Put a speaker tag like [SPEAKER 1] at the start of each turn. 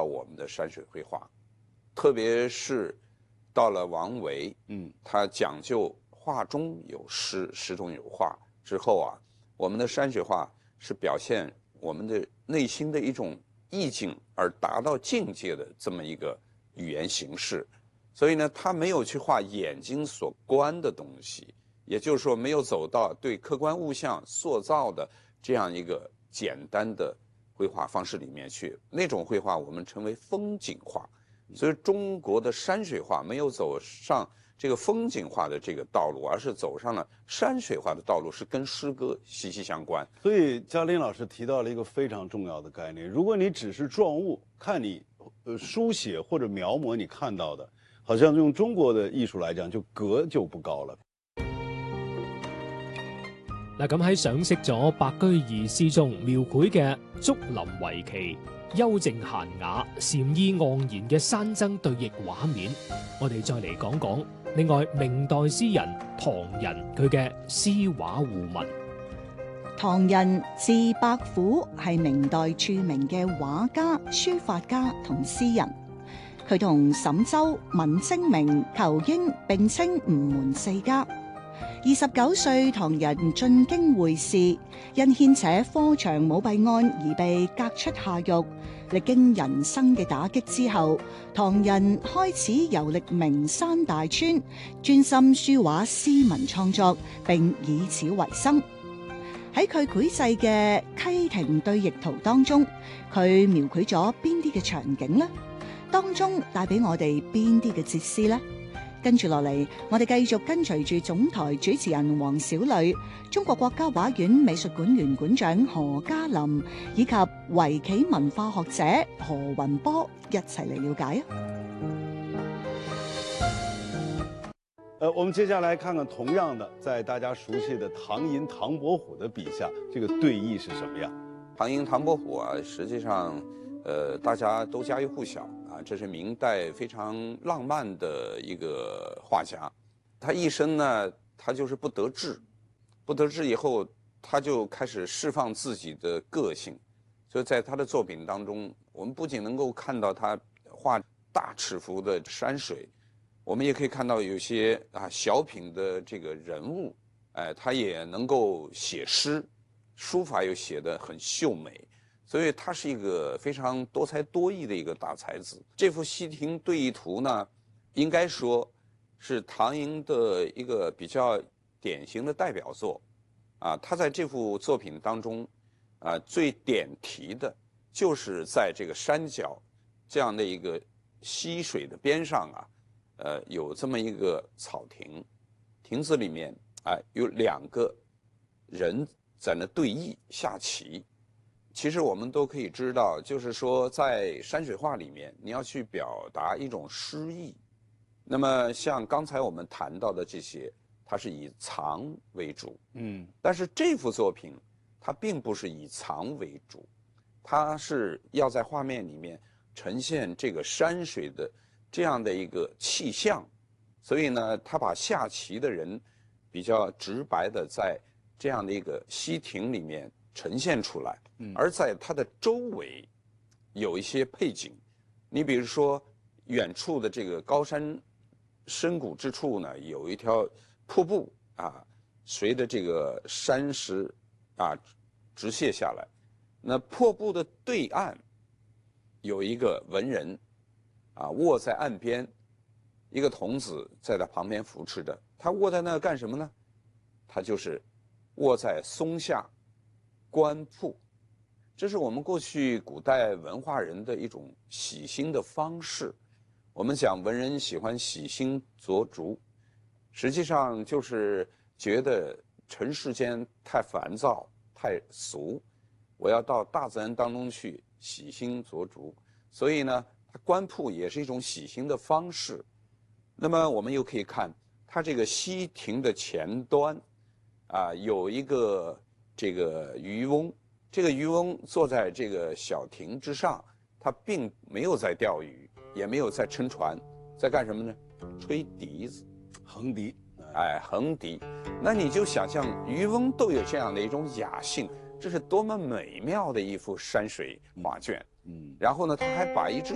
[SPEAKER 1] 我们的山水绘画，特别是到了王维，他讲究画中有诗，诗中有画之后啊，我们的山水画是表现我们的内心的一种意境而达到境界的这么一个语言形式。所以呢，他没有去画眼睛所观的东西，也就是说没有走到对客观物象塑造的这样一个简单的绘画方式里面去。那种绘画我们称为风景画。所以中国的山水画没有走上这个风景画的这个道路，而是走上了山水画的道路，是跟诗歌息息相关。
[SPEAKER 2] 所以嘉林老师提到了一个非常重要的概念，如果你只是状物，看你书写或者描摹你看到的，好像用中國嘅藝術嚟講，就格就不高啦。
[SPEAKER 3] 嗱，咁喺賞識咗白居易詩中描繪嘅竹林圍棋、幽靜閒雅、禪意盎然嘅山僧對弈畫面，我哋再嚟講講另外明代詩人唐人佢嘅詩畫互文。
[SPEAKER 4] 唐人字伯虎，係明代著名嘅畫家、書法家同詩人。佢同沈周、文徵明、仇英並稱吳門四家。29歲，唐人進京會試，因牽扯科場舞弊案而被革出下獄。歷經人生嘅打擊之後，唐人開始遊歷名山大川，專心書畫詩文創作，並以此為生。喺佢繪製嘅溪亭對弈圖當中，佢描繪咗邊啲嘅場景呢？當中帶俾我哋邊啲嘅哲思呢？跟住落嚟，我哋繼續跟隨住總台主持人黃小磊、中國國家畫院美術館原館長何嘉林以及圍棋文化學者何雲波一齊嚟了解
[SPEAKER 2] 我們接下來看看同樣的，在大家熟悉的唐寅、唐伯虎的筆下，這個對弈是什麼樣？
[SPEAKER 1] 唐寅、唐伯虎啊，實際上，大家都家喻戶曉啊，這是明代非常浪漫的一個畫家。他一生呢，他就是不得志，不得志以後，他就開始釋放自己的個性。所以在他的作品當中，我們不僅能夠看到他畫大尺幅的山水，我們也可以看到有些小品的這個人物，他也能夠寫詩，書法又寫得很秀美。所以他是一個非常多才多藝的一個大才子。這幅溪亭對弈圖呢，應該說是唐寅的一個比較典型的代表作。他在這幅作品當中，最點題的就是在這個山腳這樣的一個溪水的邊上有這麼一個草亭，亭子裡面有兩個人在那對弈下棋。其實我們都可以知道，就是說在山水畫裡面，你要去表達一種詩意。那麼像剛才我們談到的這些，它是以藏為主。但是這幅作品，它並不是以藏為主，它是要在畫面裡面呈現這個山水的這樣的一個氣象。所以呢，他把下棋的人比較直白的在這樣的一個溪亭裡面呈現出來。而在它的周圍有一些配景，你比如說遠處的這個高山深谷之處呢，有一條瀑布隨着這個山石直瀉下來。那瀑布的對岸有一個文人臥在岸邊，一個童子在他旁邊扶持着。他臥在那幹什麼呢？他就是臥在松下觀瀑。這是我們過去古代文化人的一種喜新的方式。我們講文人喜歡喜新作竹，實際上就是覺得塵世間太煩躁、太俗，我要到大自然當中去喜新作竹。所以呢，觀瀑也是一種喜新的方式。那麼我們又可以看它這個溪亭的前端有一個這個漁翁。這個漁翁坐在這個小亭之上，他並沒有在釣魚，也沒有在撐船，在幹什麼呢？吹笛子，
[SPEAKER 2] 橫笛。
[SPEAKER 1] 橫笛。那你就想象漁翁都有這樣的一種雅興，這是多麼美妙的一幅山水畫卷。然後呢，他還把一隻